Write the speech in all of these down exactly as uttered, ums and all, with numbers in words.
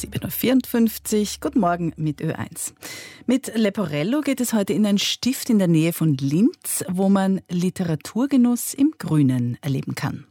sieben Uhr vierundfünfzig. Guten Morgen mit Ö eins. Mit Leporello geht es heute in ein Stift in der Nähe von Linz, wo man Literaturgenuss im Grünen erleben kann.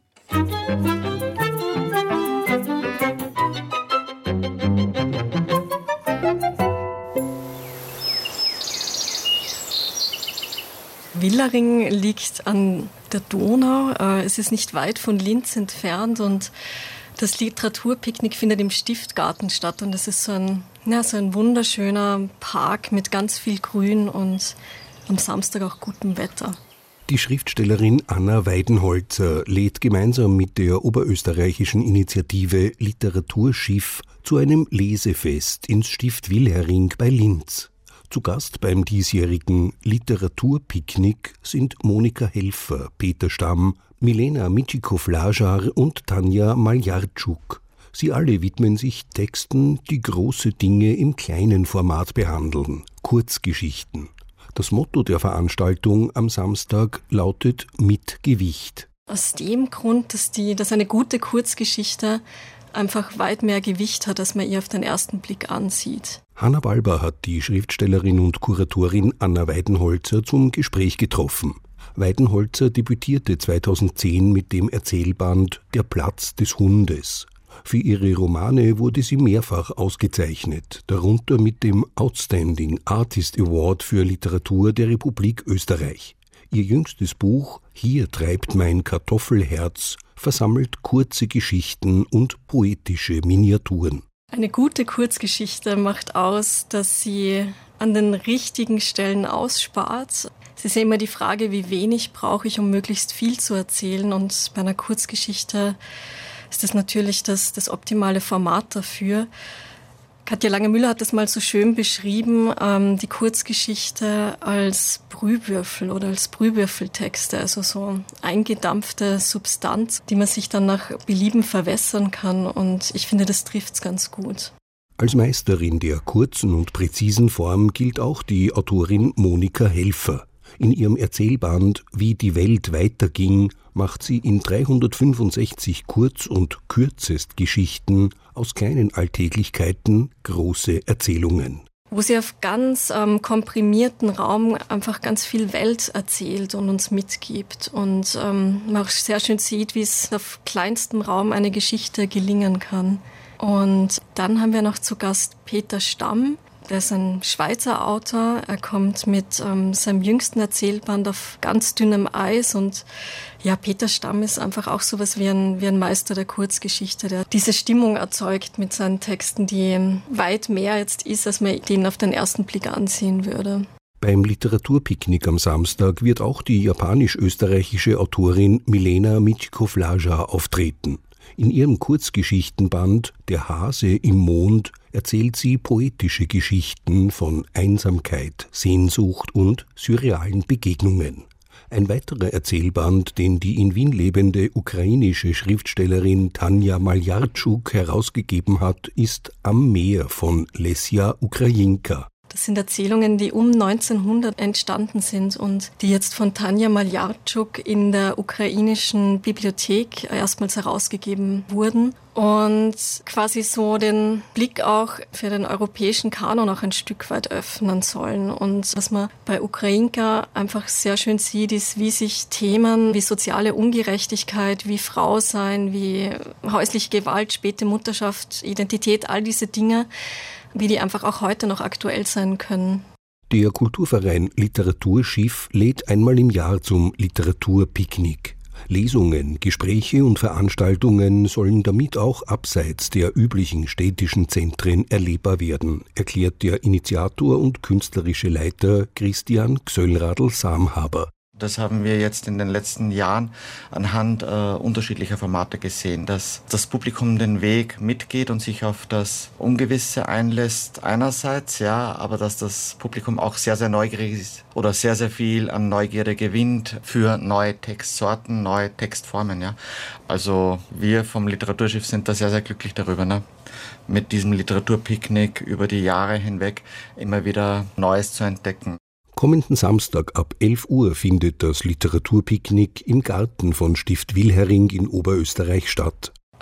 Willaring liegt an der Donau. Es ist nicht weit von Linz entfernt und das Literaturpicknick findet im Stiftgarten statt. Und es ist so ein, ja, so ein wunderschöner Park mit ganz viel Grün und am Samstag auch gutem Wetter. Die Schriftstellerin Anna Weidenholzer lädt gemeinsam mit der oberösterreichischen Initiative Literaturschiff zu einem Lesefest ins Stift Wilhering bei Linz. Zu Gast beim diesjährigen Literaturpicknick sind Monika Helfer, Peter Stamm, Milena Micikow-Lajar und Tanja Maljarczuk. Sie alle widmen sich Texten, die große Dinge im kleinen Format behandeln, Kurzgeschichten. Das Motto der Veranstaltung am Samstag lautet Mit Gewicht. Aus dem Grund, dass, die, dass eine gute Kurzgeschichte einfach weit mehr Gewicht hat, als man ihr auf den ersten Blick ansieht. Hanna Balber hat die Schriftstellerin und Kuratorin Anna Weidenholzer zum Gespräch getroffen. Weidenholzer debütierte zweitausendzehn mit dem Erzählband Der Platz des Hundes. Für ihre Romane wurde sie mehrfach ausgezeichnet, darunter mit dem Outstanding Artist Award für Literatur der Republik Österreich. Ihr jüngstes Buch Hier treibt mein Kartoffelherz versammelt kurze Geschichten und poetische Miniaturen. Eine gute Kurzgeschichte macht aus, dass sie an den richtigen Stellen ausspart. Es ist ja immer die Frage, wie wenig brauche ich, um möglichst viel zu erzählen. Und bei einer Kurzgeschichte ist das natürlich das, das optimale Format dafür. Katja Lange-Müller hat das mal so schön beschrieben, ähm, die Kurzgeschichte als Brühwürfel oder als Brühwürfeltexte, also so eingedampfte Substanz, die man sich dann nach Belieben verwässern kann. Und ich finde, das trifft's ganz gut. Als Meisterin der kurzen und präzisen Form gilt auch die Autorin Monika Helfer. In ihrem Erzählband Wie die Welt weiterging macht sie in dreihundertfünfundsechzig Kurz- und Kürzestgeschichten aus kleinen Alltäglichkeiten große Erzählungen. Wo sie auf ganz ähm, komprimierten Raum einfach ganz viel Welt erzählt und uns mitgibt. Und ähm, man auch sehr schön sieht, wie es auf kleinstem Raum eine Geschichte gelingen kann. Und dann haben wir noch zu Gast Peter Stamm. Der ist ein Schweizer Autor. Er kommt mit ähm, seinem jüngsten Erzählband auf ganz dünnem Eis. Und ja, Peter Stamm ist einfach auch sowas wie ein, wie ein Meister der Kurzgeschichte, der diese Stimmung erzeugt mit seinen Texten, die weit mehr jetzt ist, als man den auf den ersten Blick ansehen würde. Beim Literaturpicknick am Samstag wird auch die japanisch-österreichische Autorin Milena Micikow-Lajar auftreten. In ihrem Kurzgeschichtenband Der Hase im Mond erzählt sie poetische Geschichten von Einsamkeit, Sehnsucht und surrealen Begegnungen. Ein weiterer Erzählband, den die in Wien lebende ukrainische Schriftstellerin Tanja Maljarczuk herausgegeben hat, ist Am Meer von Lesja Ukrajinka. Das sind Erzählungen, die um neunzehnhundert entstanden sind und die jetzt von Tanja Maljarczuk in der ukrainischen Bibliothek erstmals herausgegeben wurden und quasi so den Blick auch für den europäischen Kanon auch ein Stück weit öffnen sollen. Und was man bei Ukrajinka einfach sehr schön sieht, ist, wie sich Themen wie soziale Ungerechtigkeit, wie Frau sein, wie häusliche Gewalt, späte Mutterschaft, Identität, all diese Dinge, wie die einfach auch heute noch aktuell sein können. Der Kulturverein Literaturschiff lädt einmal im Jahr zum Literaturpicknick. Lesungen, Gespräche und Veranstaltungen sollen damit auch abseits der üblichen städtischen Zentren erlebbar werden, erklärt der Initiator und künstlerische Leiter Christian Gsöllradl-Samhaber. Das haben wir jetzt in den letzten Jahren anhand äh, unterschiedlicher Formate gesehen, dass das Publikum den Weg mitgeht und sich auf das Ungewisse einlässt einerseits, ja, aber dass das Publikum auch sehr, sehr neugierig ist oder sehr, sehr viel an Neugierde gewinnt für neue Textsorten, neue Textformen, ja. Also wir vom Literaturschiff sind da sehr, sehr glücklich darüber, ne? Mit diesem Literaturpicknick über die Jahre hinweg immer wieder Neues zu entdecken. Kommenden Samstag ab elf Uhr findet das Literaturpicknick im Garten von Stift Wilhering in Oberösterreich statt.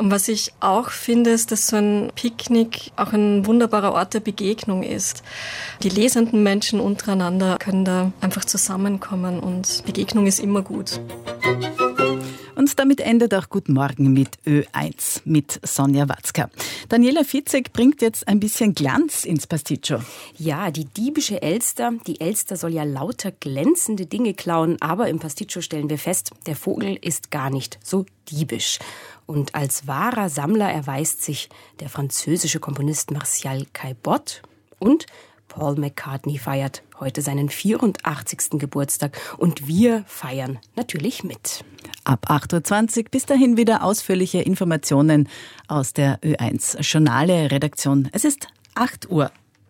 Und was ich auch finde, ist, dass so ein Picknick auch ein wunderbarer Ort der Begegnung ist. Die lesenden Menschen untereinander können da einfach zusammenkommen und Begegnung ist immer gut. Und damit endet auch Guten Morgen mit Ö eins, mit Sonja Watzka. Daniela Fitzek bringt jetzt ein bisschen Glanz ins Pasticcio. Ja, die diebische Elster. Die Elster soll ja lauter glänzende Dinge klauen, aber im Pasticcio stellen wir fest, der Vogel ist gar nicht so diebisch. Und als wahrer Sammler erweist sich der französische Komponist Martial Caillebotte und Paul McCartney feiert heute seinen vierundachtzigsten Geburtstag und wir feiern natürlich mit. Ab acht Uhr zwanzig, bis dahin wieder ausführliche Informationen aus der Ö eins Journale Redaktion. Es ist acht Uhr.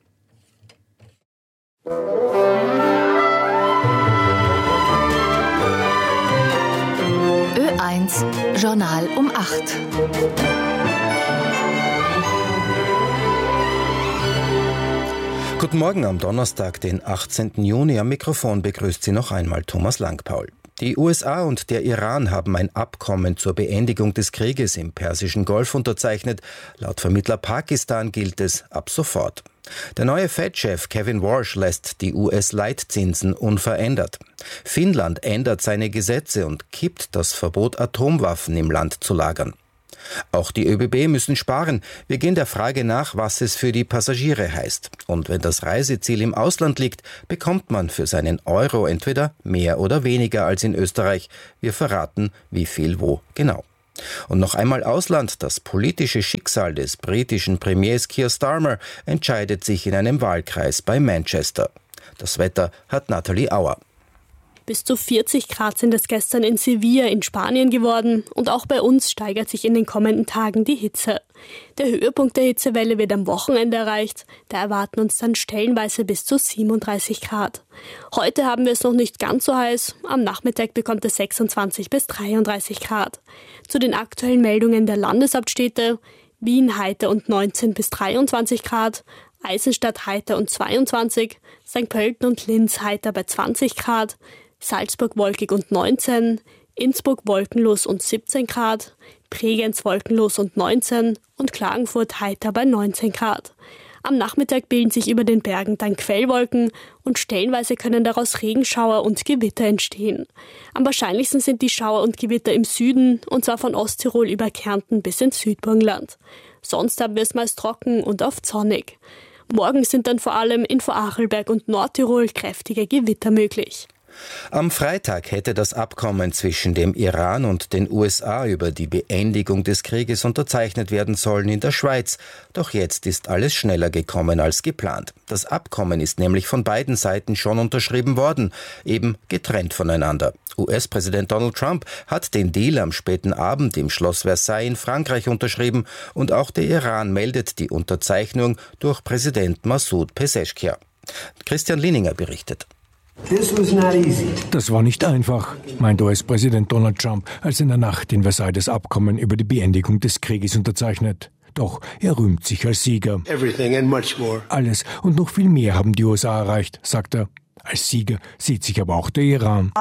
Ö eins Journal um acht. Guten Morgen am Donnerstag, den achtzehnten Juni. Am Mikrofon begrüßt Sie noch einmal Thomas Langpaul. Die U S A und der Iran haben ein Abkommen zur Beendigung des Krieges im Persischen Golf unterzeichnet. Laut Vermittler Pakistan gilt es ab sofort. Der neue Fed-Chef Kevin Warsh lässt die U S-Leitzinsen unverändert. Finnland ändert seine Gesetze und kippt das Verbot, Atomwaffen im Land zu lagern. Auch die ÖBB müssen sparen. Wir gehen der Frage nach, was es für die Passagiere heißt. Und wenn das Reiseziel im Ausland liegt, bekommt man für seinen Euro entweder mehr oder weniger als in Österreich. Wir verraten, wie viel wo genau. Und noch einmal Ausland. Das politische Schicksal des britischen Premiers Keir Starmer entscheidet sich in einem Wahlkreis bei Manchester. Das Wetter hat Nathalie Auer. Bis zu vierzig Grad sind es gestern in Sevilla in Spanien geworden und auch bei uns steigert sich in den kommenden Tagen die Hitze. Der Höhepunkt der Hitzewelle wird am Wochenende erreicht, da erwarten uns dann stellenweise bis zu siebenunddreißig Grad. Heute haben wir es noch nicht ganz so heiß, am Nachmittag bekommt es sechsundzwanzig bis dreiunddreißig Grad. Zu den aktuellen Meldungen der Landeshauptstädte: Wien heiter und neunzehn bis dreiundzwanzig Grad, Eisenstadt heiter und zweiundzwanzig, Sankt Pölten und Linz heiter bei zwanzig Grad, Salzburg wolkig und neunzehn, Innsbruck wolkenlos und siebzehn Grad, Bregenz wolkenlos und neunzehn und Klagenfurt heiter bei neunzehn Grad. Am Nachmittag bilden sich über den Bergen dann Quellwolken und stellenweise können daraus Regenschauer und Gewitter entstehen. Am wahrscheinlichsten sind die Schauer und Gewitter im Süden, und zwar von Osttirol über Kärnten bis ins Südburgenland. Sonst haben wir es meist trocken und oft sonnig. Morgen sind dann vor allem in Vorarlberg und Nordtirol kräftige Gewitter möglich. Am Freitag hätte das Abkommen zwischen dem Iran und den U S A über die Beendigung des Krieges unterzeichnet werden sollen in der Schweiz. Doch jetzt ist alles schneller gekommen als geplant. Das Abkommen ist nämlich von beiden Seiten schon unterschrieben worden, eben getrennt voneinander. U S-Präsident Donald Trump hat den Deal am späten Abend im Schloss Versailles in Frankreich unterschrieben und auch der Iran meldet die Unterzeichnung durch Präsident Massoud Pezeshkian. Christian Lininger berichtet. Das war nicht einfach, meint U S-Präsident Donald Trump, als in der Nacht in Versailles das Abkommen über die Beendigung des Krieges unterzeichnet. Doch er rühmt sich als Sieger. Alles und noch viel mehr haben die U S A erreicht, sagt er. Als Sieger sieht sich aber auch der Iran.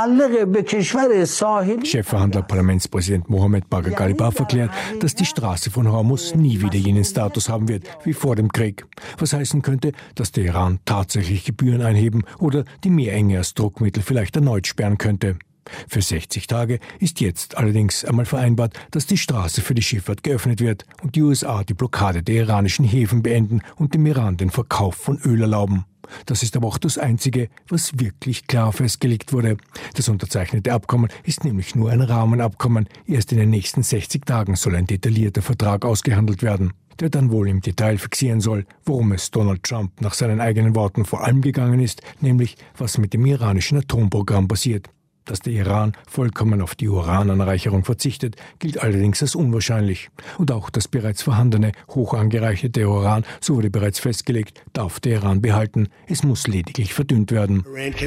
Chefverhandler Parlamentspräsident Mohammed Bagher Ghalibaf erklärt, dass die Straße von Hormuz nie wieder jenen Status haben wird wie vor dem Krieg. Was heißen könnte, dass der Iran tatsächlich Gebühren einheben oder die Meerenge als Druckmittel vielleicht erneut sperren könnte. Für sechzig Tage ist jetzt allerdings einmal vereinbart, dass die Straße für die Schifffahrt geöffnet wird und die U S A die Blockade der iranischen Häfen beenden und dem Iran den Verkauf von Öl erlauben. Das ist aber auch das Einzige, was wirklich klar festgelegt wurde. Das unterzeichnete Abkommen ist nämlich nur ein Rahmenabkommen. Erst in den nächsten sechzig Tagen soll ein detaillierter Vertrag ausgehandelt werden, der dann wohl im Detail fixieren soll, worum es Donald Trump nach seinen eigenen Worten vor allem gegangen ist, nämlich was mit dem iranischen Atomprogramm passiert. Dass der Iran vollkommen auf die Urananreicherung verzichtet, gilt allerdings als unwahrscheinlich. Und auch das bereits vorhandene, hoch angereicherte Uran, so wurde bereits festgelegt, darf der Iran behalten. Es muss lediglich verdünnt werden.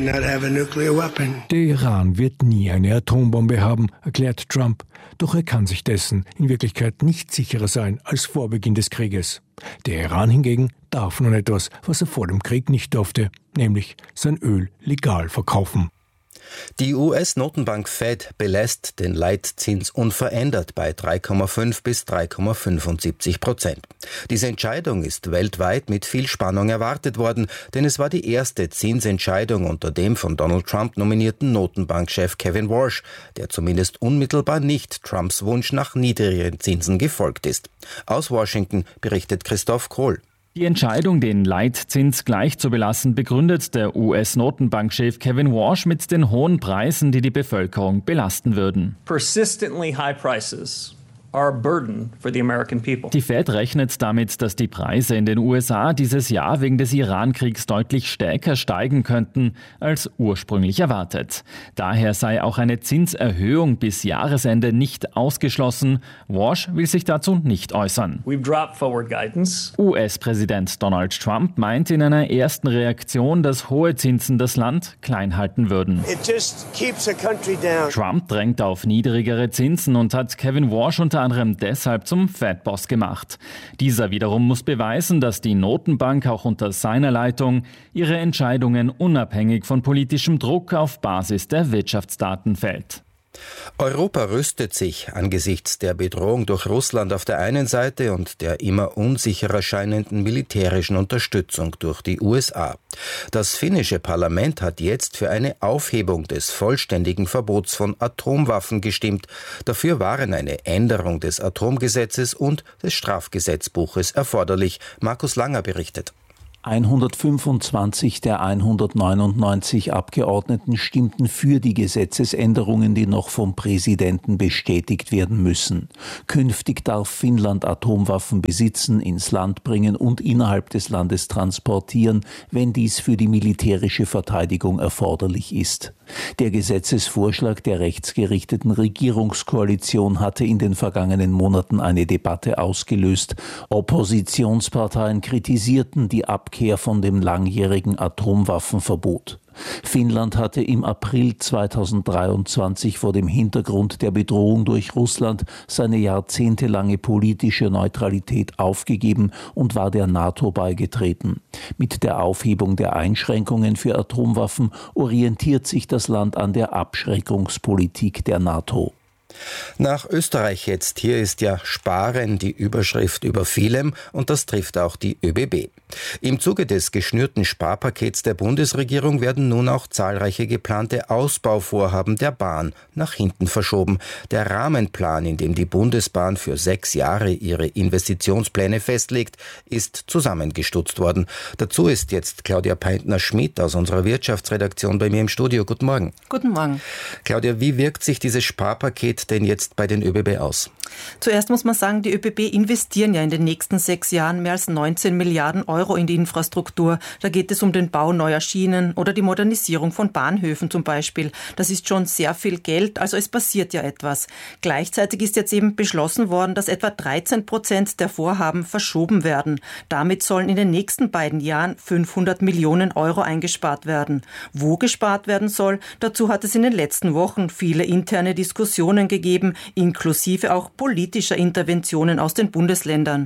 Der Iran wird nie eine Atombombe haben, erklärt Trump. Doch er kann sich dessen in Wirklichkeit nicht sicherer sein als vor Beginn des Krieges. Der Iran hingegen darf nun etwas, was er vor dem Krieg nicht durfte, nämlich sein Öl legal verkaufen. Die U S-Notenbank Fed belässt den Leitzins unverändert bei drei Komma fünf bis drei Komma fünfundsiebzig Prozent. Diese Entscheidung ist weltweit mit viel Spannung erwartet worden, denn es war die erste Zinsentscheidung unter dem von Donald Trump nominierten Notenbankchef Kevin Warsh, der zumindest unmittelbar nicht Trumps Wunsch nach niedrigeren Zinsen gefolgt ist. Aus Washington berichtet Christoph Kohl. Die Entscheidung, den Leitzins gleich zu belassen, begründet der U S-Notenbankchef Kevin Warsh mit den hohen Preisen, die die Bevölkerung belasten würden. Persistently high prices are a burden for the American people. Die Fed rechnet damit, dass die Preise in den U S A dieses Jahr wegen des Iran-Kriegs deutlich stärker steigen könnten als ursprünglich erwartet. Daher sei auch eine Zinserhöhung bis Jahresende nicht ausgeschlossen. Warsh will sich dazu nicht äußern. We've dropped forward guidance. U S-Präsident Donald Trump meint in einer ersten Reaktion, dass hohe Zinsen das Land klein halten würden. It just keeps a country down. Trump drängt auf niedrigere Zinsen und hat Kevin Warsh unter anderem deshalb zum Fed-Boss gemacht. Dieser wiederum muss beweisen, dass die Notenbank auch unter seiner Leitung ihre Entscheidungen unabhängig von politischem Druck auf Basis der Wirtschaftsdaten fällt. Europa rüstet sich angesichts der Bedrohung durch Russland auf der einen Seite und der immer unsicherer scheinenden militärischen Unterstützung durch die U S A. Das finnische Parlament hat jetzt für eine Aufhebung des vollständigen Verbots von Atomwaffen gestimmt. Dafür waren eine Änderung des Atomgesetzes und des Strafgesetzbuches erforderlich. Markus Langer berichtet. hundertfünfundzwanzig der hundertneunundneunzig Abgeordneten stimmten für die Gesetzesänderungen, die noch vom Präsidenten bestätigt werden müssen. Künftig darf Finnland Atomwaffen besitzen, ins Land bringen und innerhalb des Landes transportieren, wenn dies für die militärische Verteidigung erforderlich ist. Der Gesetzesvorschlag der rechtsgerichteten Regierungskoalition hatte in den vergangenen Monaten eine Debatte ausgelöst. Oppositionsparteien kritisierten die Abkehr von dem langjährigen Atomwaffenverbot. Finnland hatte im April zweitausenddreiundzwanzig vor dem Hintergrund der Bedrohung durch Russland seine jahrzehntelange politische Neutralität aufgegeben und war der NATO beigetreten. Mit der Aufhebung der Einschränkungen für Atomwaffen orientiert sich das Land an der Abschreckungspolitik der NATO. Nach Österreich jetzt. Hier ist ja Sparen die Überschrift über vielem und das trifft auch die ÖBB. Im Zuge des geschnürten Sparpakets der Bundesregierung werden nun auch zahlreiche geplante Ausbauvorhaben der Bahn nach hinten verschoben. Der Rahmenplan, in dem die Bundesbahn für sechs Jahre ihre Investitionspläne festlegt, ist zusammengestutzt worden. Dazu ist jetzt Claudia Peintner-Schmidt aus unserer Wirtschaftsredaktion bei mir im Studio. Guten Morgen. Guten Morgen. Claudia, wie wirkt sich dieses Sparpaket denn jetzt bei den ÖBB aus? Zuerst muss man sagen, die ÖBB investieren ja in den nächsten sechs Jahren mehr als neunzehn Milliarden Euro in die Infrastruktur. Da geht es um den Bau neuer Schienen oder die Modernisierung von Bahnhöfen zum Beispiel. Das ist schon sehr viel Geld, also es passiert ja etwas. Gleichzeitig ist jetzt eben beschlossen worden, dass etwa dreizehn Prozent der Vorhaben verschoben werden. Damit sollen in den nächsten beiden Jahren fünfhundert Millionen Euro eingespart werden. Wo gespart werden soll, dazu hat es in den letzten Wochen viele interne Diskussionen gegeben, inklusive auch politischer Interventionen aus den Bundesländern.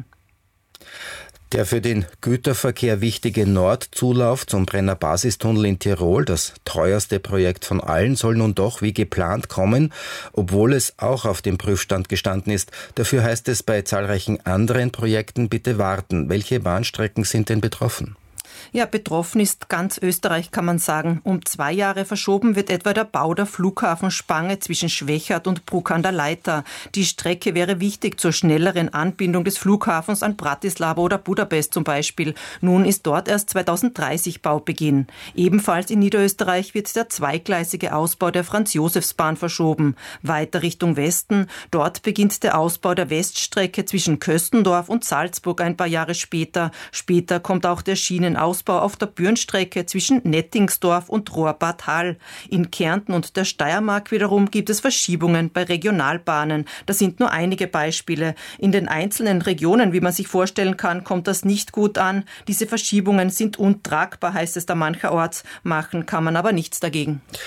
Der für den Güterverkehr wichtige Nordzulauf zum Brenner Basistunnel in Tirol, das teuerste Projekt von allen, soll nun doch wie geplant kommen, obwohl es auch auf dem Prüfstand gestanden ist. Dafür heißt es bei zahlreichen anderen Projekten bitte warten. Welche Bahnstrecken sind denn betroffen? Ja, betroffen ist ganz Österreich, kann man sagen. Um zwei Jahre verschoben wird etwa der Bau der Flughafenspange zwischen Schwechat und Bruck an der Leitha. Die Strecke wäre wichtig zur schnelleren Anbindung des Flughafens an Bratislava oder Budapest zum Beispiel. Nun ist dort erst zweitausenddreißig Baubeginn. Ebenfalls in Niederösterreich wird der zweigleisige Ausbau der Franz-Josefs-Bahn verschoben. Weiter Richtung Westen. Dort beginnt der Ausbau der Weststrecke zwischen Köstendorf und Salzburg ein paar Jahre später. Später kommt auch der Schienenausbau auf der Bürnstrecke zwischen Nettingsdorf und Rohrbad Hall. In Kärnten und der Steiermark wiederum gibt es Verschiebungen bei Regionalbahnen. Das sind nur einige Beispiele. In den einzelnen Regionen, wie man sich vorstellen kann, kommt das nicht gut an. Diese Verschiebungen sind untragbar, heißt es da mancherorts. Machen kann man aber nichts dagegen.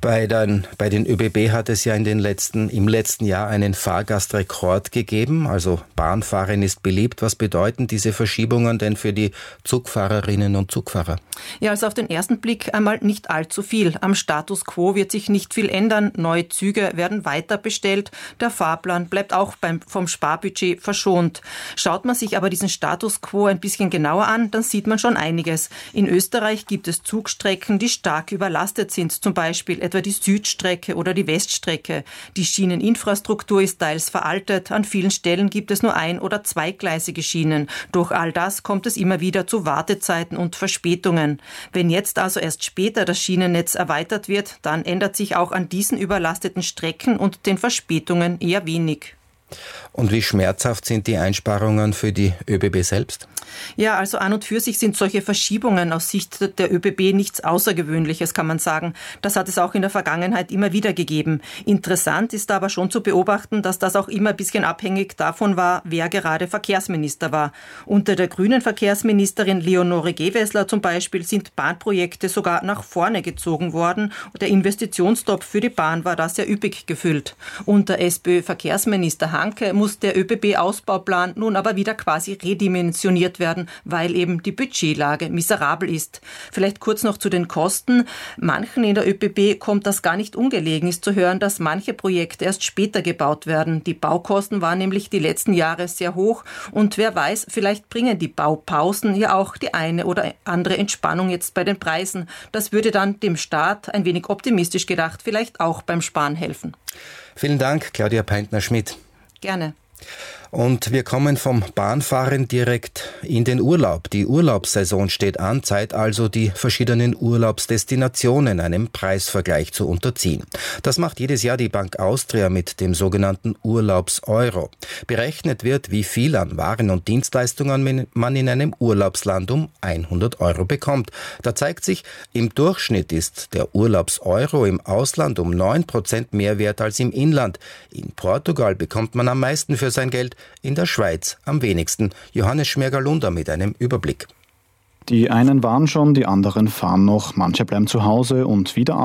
Bei den, bei den ÖBB hat es ja in den letzten, im letzten Jahr einen Fahrgastrekord gegeben. Also Bahnfahren ist beliebt. Was bedeuten diese Verschiebungen denn für die Zugfahrerinnen und Zugfahrer? Ja, also auf den ersten Blick einmal nicht allzu viel. Am Status quo wird sich nicht viel ändern. Neue Züge werden weiter bestellt. Der Fahrplan bleibt auch beim, vom Sparbudget verschont. Schaut man sich aber diesen Status quo ein bisschen genauer an, dann sieht man schon einiges. In Österreich gibt es Zugstrecken, die stark überlastet sind. Zum Beispiel etwa die Südstrecke oder die Weststrecke. Die Schieneninfrastruktur ist teils veraltet. An vielen Stellen gibt es nur ein- oder zweigleisige Schienen. Durch all das kommt es immer wieder zu Wartezeiten und Verspätungen. Wenn jetzt also erst später das Schienennetz erweitert wird, dann ändert sich auch an diesen überlasteten Strecken und den Verspätungen eher wenig. Und wie schmerzhaft sind die Einsparungen für die ÖBB selbst? Ja, also an und für sich sind solche Verschiebungen aus Sicht der ÖBB nichts Außergewöhnliches, kann man sagen. Das hat es auch in der Vergangenheit immer wieder gegeben. Interessant ist aber schon zu beobachten, dass das auch immer ein bisschen abhängig davon war, wer gerade Verkehrsminister war. Unter der grünen Verkehrsministerin Leonore Gewessler zum Beispiel sind Bahnprojekte sogar nach vorne gezogen worden. Der Investitionstopf für die Bahn war da sehr üppig gefüllt. Unter SPÖ-Verkehrsminister Hanke muss der ÖBB-Ausbauplan nun aber wieder quasi redimensioniert werden, weil eben die Budgetlage miserabel ist. Vielleicht kurz noch zu den Kosten. Manchen in der ÖBB kommt das gar nicht ungelegen, ist zu hören, dass manche Projekte erst später gebaut werden. Die Baukosten waren nämlich die letzten Jahre sehr hoch und wer weiß, vielleicht bringen die Baupausen ja auch die eine oder andere Entspannung jetzt bei den Preisen. Das würde dann dem Staat, ein wenig optimistisch gedacht, vielleicht auch beim Sparen helfen. Vielen Dank, Claudia Peintner-Schmidt. Gerne. Und wir kommen vom Bahnfahren direkt in den Urlaub. Die Urlaubssaison steht an, Zeit also, die verschiedenen Urlaubsdestinationen einem Preisvergleich zu unterziehen. Das macht jedes Jahr die Bank Austria mit dem sogenannten Urlaubs-Euro. Berechnet wird, wie viel an Waren und Dienstleistungen man in einem Urlaubsland um hundert Euro bekommt. Da zeigt sich, im Durchschnitt ist der Urlaubs-Euro im Ausland um neun Prozent mehr wert als im Inland. In Portugal bekommt man am meisten für sein Geld, in der Schweiz am wenigsten. Johannes Schmergalunder mit einem Überblick. Die einen waren schon, die anderen fahren noch, manche bleiben zu Hause und wieder